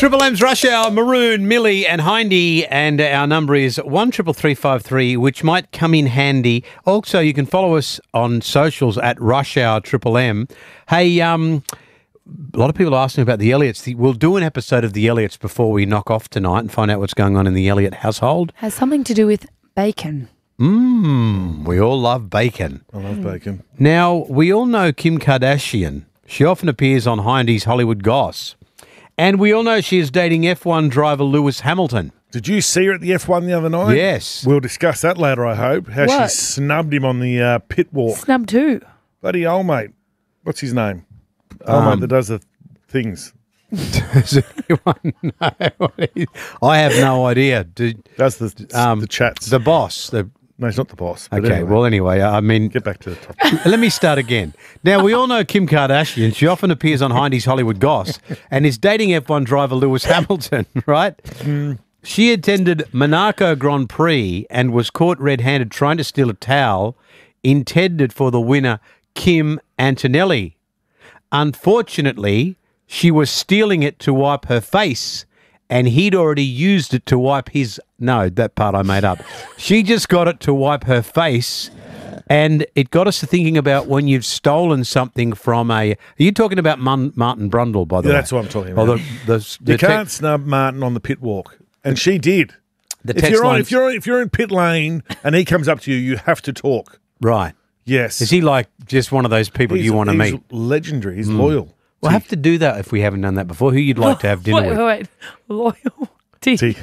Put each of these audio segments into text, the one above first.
Triple M's Rush Hour, Maroon, Millie and Hindy, and our number is 133353, which might come in handy. Also, you can follow us on socials at Rush Hour Triple M. Hey, a lot of people are asking about the Elliots. We'll do an episode of the Elliots before we knock off tonight and find out what's going on in the Elliott household. Has something to do with bacon. We all love bacon. I love bacon. Now, we all know Kim Kardashian. She often appears on Hindy's Hollywood Goss. And we all know she is dating F1 driver Lewis Hamilton. Did you see her at the F1 the other night? Yes. We'll discuss that later, I hope. How What? she snubbed him on the pit walk. Snubbed who? Bloody old mate. What's his name? Old mate that does the things. Does anyone know? I have no idea. Does the chats. The boss. No, he's not the boss. But Okay, anyway, well, anyway, I mean... get back to the topic. Let me start again. Now, we all know Kim Kardashian. She often appears on Hindy's Hollywood Goss and is dating F1 driver Lewis Hamilton, right? She attended Monaco Grand Prix and was caught red-handed trying to steal a towel intended for the winner, Kim Antonelli. Unfortunately, she was stealing it to wipe her face, and he'd already used it to wipe his... No, that part I made up. She just got it to wipe her face, and it got us to thinking about when you've stolen something from a... Are you talking about Martin Brundle, by the way? Yeah, that's what I'm talking Oh, about. the You can't snub Martin on the pit walk. And she did. The If text you're, lines- if you're in pit lane and he comes up to you, you have to talk. Right. Yes. Is he like just one of those people you want to he's meet? legendary. He's loyal. We'll have to do that if we haven't done that before. Who you'd like to have dinner with? Wait. Loyalty. Tea.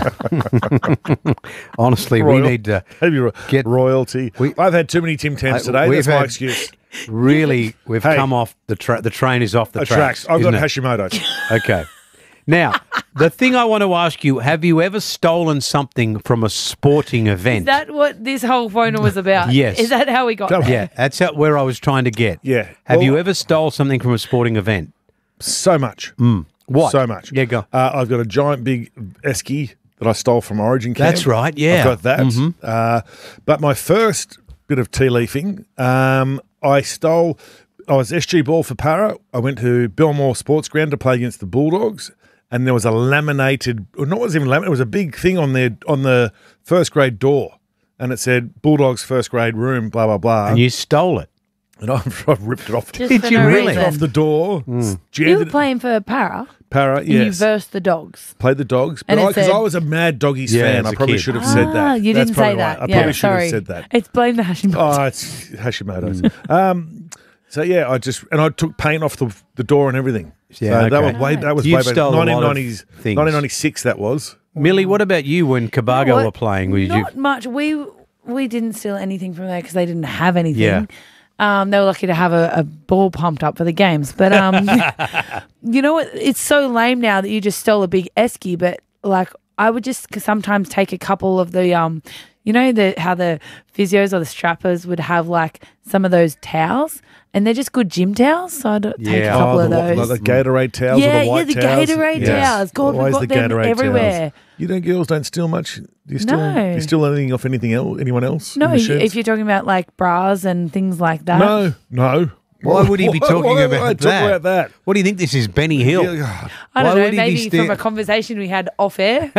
Honestly, we need to get... royalty. I've had too many Tim Tams today. we've That's my had- excuse. Really, we've Hey. come off the train is off the tracks. I've got isn't it? Hashimoto's. Okay. Now, the thing I want to ask you, have you ever stolen something from a sporting event? Is that what this whole phone was about? Yes. Is that how we got there? Yeah, that's where I was trying to get. Yeah. Have you Well- ever stole something from a sporting event? So much. What? So much. Yeah, go. I've got a giant big esky that I stole from Origin Camp. That's right, yeah. I've got that. But my first bit of tea leafing, I was SG ball for Para. I went to Belmore Sports Ground to play against the Bulldogs, and there was a laminated, or not was even laminated, it was a big thing on the first grade door, and it said Bulldogs first grade room, blah, blah, blah. And you stole it. And I ripped it off. Just Did for you no really? reason. Off the door. You jammed were it- playing for Para. Para, And you yes. versed the dogs. Played the dogs. And But it because said- I was a mad doggies Yeah, fan, as I a probably kid. should have said that. You That's didn't say probably that. right. I Yeah, probably should sorry. have said that. It's blame the Hashimoto's. Oh, it's Hashimoto's. So yeah, I took paint off the door and everything. Yeah, so that okay. was You've way back. stolen a lot of 1990s, things. 1996. That was. Millie, what about you when Cabago What? were playing? Were you? Not much. We didn't steal anything from there because they didn't have anything. Yeah. They were lucky to have a ball pumped up for the games. But you know what? It's so lame now that you just stole a big esky. But like, I would just sometimes take a couple of the you know how the physios or the strappers would have like some of those towels, and they're just good gym towels. So I'd take a Yeah. couple of Like those. the Gatorade towels or Yeah, the white the towels. Gatorade towels. God, we've Always got the them Gatorade everywhere. Towels. Girls don't steal much. Do you steal? No. Do you steal anything off anyone else? No, in the sheds? if you're talking about like bras and things like that. No. Why would he be talking Why about would I that? talk about that? What do you think this is, Benny Hill? Yeah, I don't Why know, would he be maybe from a conversation we had off air.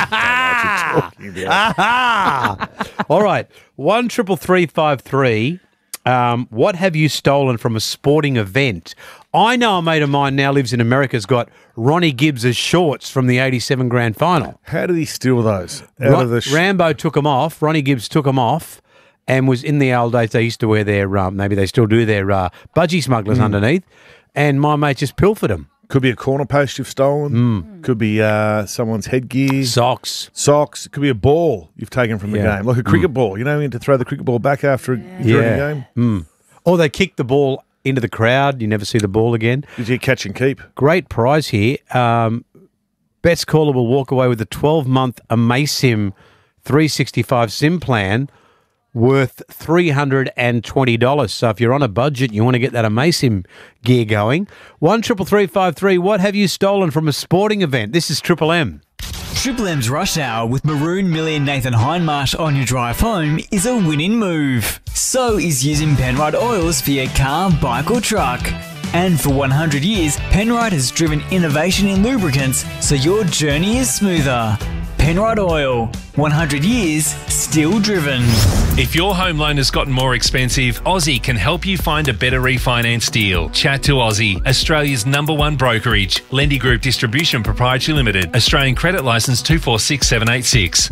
Aha! All right, 133353. What have you stolen from a sporting event? I know a mate of mine now lives in America, has got Ronnie Gibbs' shorts from the 87 grand final. How did he steal those? Out of the Rambo took them off. Ronnie Gibbs took them off and was in the old days. They used to wear their, maybe they still do their budgie smugglers underneath. And my mate just pilfered them. Could be a corner post you've stolen. Could be someone's headgear. Socks. Socks. It could be a ball you've taken from the Yeah. game, like a cricket ball. You know, you need to throw the cricket ball back after during the game. Or they kick the ball into the crowd. You never see the ball again. Did you catch and keep? Great prize here. Best caller will walk away with a 12-month Amasim 365 SIM plan worth $320. So if you're on a budget, you want to get that Amasim gear going. 133353. What have you stolen from a sporting event? This is Triple M. Triple M's Rush Hour with Maroon, Millie and Nathan Hindmarsh on your drive home is a winning move. So is using Penrite oils for your car, bike or truck. And for 100 years, Penrite has driven innovation in lubricants so your journey is smoother. Penrite Oil, 100 years, still driven. If your home loan has gotten more expensive, Aussie can help you find a better refinance deal. Chat to Aussie, Australia's #1 brokerage. Lendy Group Distribution Proprietary Limited. Australian Credit Licence 246786.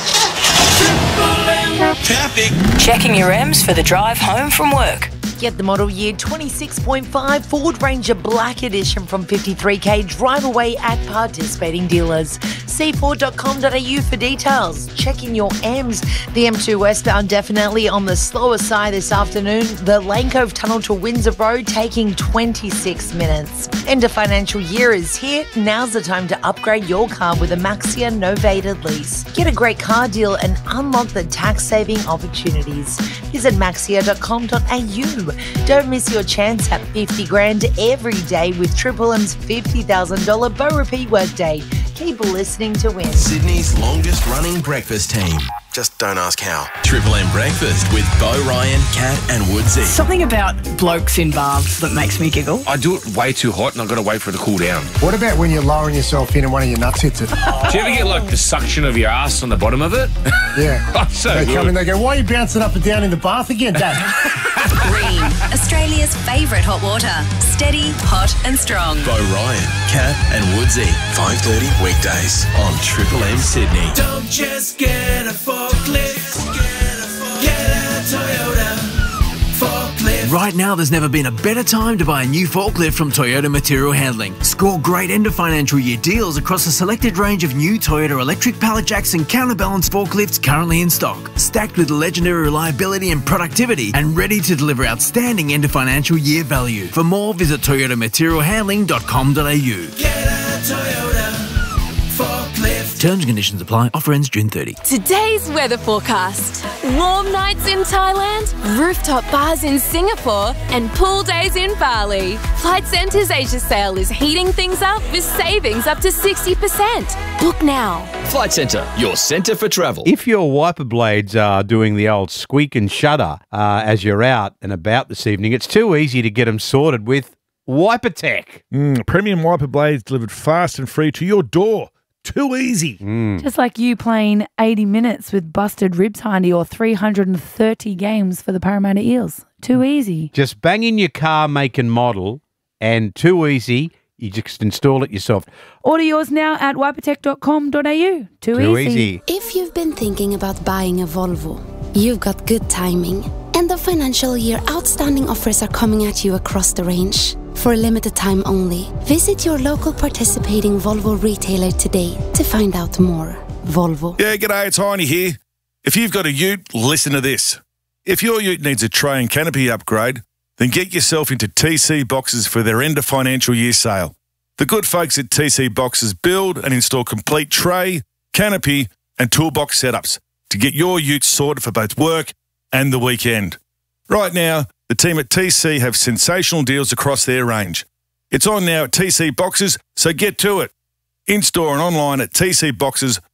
Traffic. Checking your M's for the drive home from work. Get the model year 26.5 Ford Ranger Black Edition from 53k. Drive away at participating dealers. See Ford.com.au for details. Checking your M's. The M2 westbound definitely on the slower side this afternoon. The Lane Cove Tunnel to Windsor Road taking 26 minutes. End of financial year is here. Now's the time to upgrade your car with a Maxia novated lease. Get a great car deal and unlock the tax-saving opportunities. Visit maxia.com.au. Don't miss your chance at 50 grand every day with Triple M's $50,000 Bo Repeat Workday. Keep listening to win. Sydney's longest running breakfast team. Just don't ask how. Triple M Breakfast with Bo Ryan, Kat and Woodsy. Something about blokes in baths that makes me giggle. I do it way too hot and I've got to wait for it to cool down. What about when you're lowering yourself in and one of your nuts hits it? Do you ever get like the suction of your ass on the bottom of it? Yeah. Oh, so they good. come in, they go, why are you bouncing up and down in the bath again, Dad? Green, Australia's favourite hot water. Steady, hot and strong. Bo Ryan, Kat and Woodsy. 5:30 weekdays on Triple M Sydney. Don't just get a forklift. Get a Toyota forklift. Right now, there's never been a better time to buy a new forklift from Toyota Material Handling. Score great end of financial year deals across a selected range of new Toyota electric pallet jacks and counterbalance forklifts currently in stock. Stacked with legendary reliability and productivity and ready to deliver outstanding end of financial year value. For more, visit toyotamaterialhandling.com.au. Get a Toyota forklift. Terms and conditions apply. Offer ends June 30. Today's weather forecast. Warm nights in Thailand, rooftop bars in Singapore, and pool days in Bali. Flight Centre's Asia sale is heating things up with savings up to 60%. Book now. Flight Centre, your centre for travel. If your wiper blades are doing the old squeak and shudder as you're out and about this evening, it's too easy to get them sorted with Wiper Tech. Premium wiper blades delivered fast and free to your door. Too easy. Just like you playing 80 minutes with Busted Ribs Hindy or 330 games for the Parramatta Eels. Too easy. Just bang in your car, make and model, and too easy. You just install it yourself. Order yours now at wipertech.com.au. Too easy. If you've been thinking about buying a Volvo, you've got good timing. End of financial year outstanding offers are coming at you across the range. For a limited time only, visit your local participating Volvo retailer today to find out more. Volvo. Yeah, g'day, it's Heine here. If you've got a ute, listen to this. If your ute needs a tray and canopy upgrade, then get yourself into TC Boxes for their end of financial year sale. The good folks at TC Boxes build and install complete tray, canopy and toolbox setups to get your ute sorted for both work and the weekend. Right now, the team at TC have sensational deals across their range. It's on now at TC Boxes, so get to it. In-store and online at tcboxes.com.au.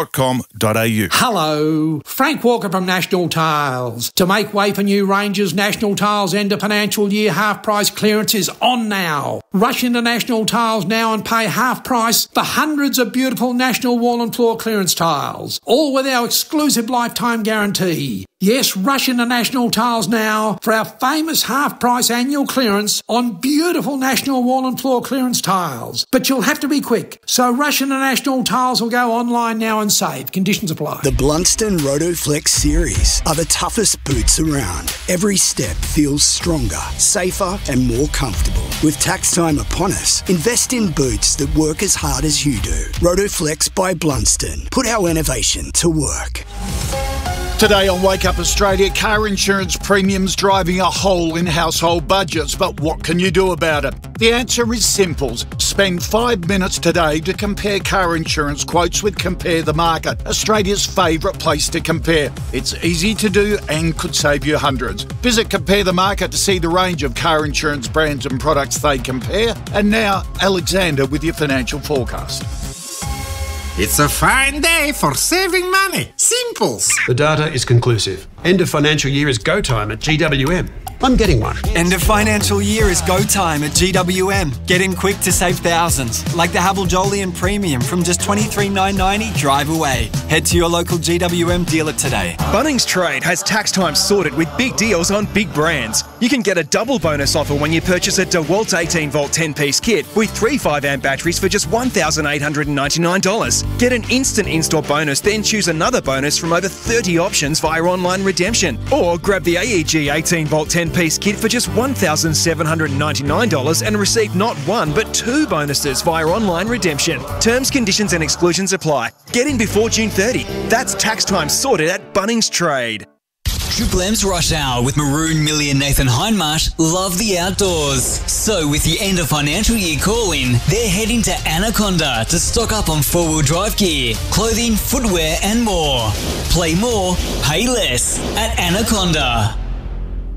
Hello, Frank Walker from National Tiles. To make way for new ranges, National Tiles end of financial year half price clearance is on now. Rush into National Tiles now and pay half price for hundreds of beautiful National wall and floor clearance tiles, all with our exclusive lifetime guarantee. Yes, rush into National Tiles now for our famous half-price annual clearance on beautiful National wall and floor clearance tiles. But you'll have to be quick, so rush into National Tiles or go online now and save. Conditions apply. The Blunston Rotoflex series are the toughest boots around. Every step feels stronger, safer and more comfortable. With tax time upon us, invest in boots that work as hard as you do. Rotoflex by Blunston. Put our innovation to work. Today on Wake Up Australia, car insurance premiums driving a hole in household budgets. But what can you do about it? The answer is simple. Spend 5 minutes today to compare car insurance quotes with Compare the Market, Australia's favourite place to compare. It's easy to do and could save you hundreds. Visit Compare the Market to see the range of car insurance brands and products they compare. And now, Alexander with your financial forecast. It's a fine day for saving money. Simples. The data is conclusive. End of financial year is go time at GWM. I'm getting one. End of financial year is go time at GWM. Get in quick to save thousands, like the Havel Jolyon Premium from just $23,990 drive away. Head to your local GWM dealer today. Bunnings Trade has tax time sorted with big deals on big brands. You can get a double bonus offer when you purchase a DeWalt 18-volt 10-piece kit with 3 5-amp batteries for just $1,899. Get an instant install bonus, then choose another bonus from over 30 options via online redemption. Or grab the AEG 18-volt 10-piece kit for just $1,799 and receive not one but 2 bonuses via online redemption. Terms, conditions and exclusions apply. Get in before June 30. That's tax time sorted at Bunnings Trade. Triple M's Rush Hour with Maroon, Millie and Nathan Hindmarsh love the outdoors. So with the end of financial year call-in, they're heading to Anaconda to stock up on four-wheel drive gear, clothing, footwear and more. Play more, pay less at Anaconda.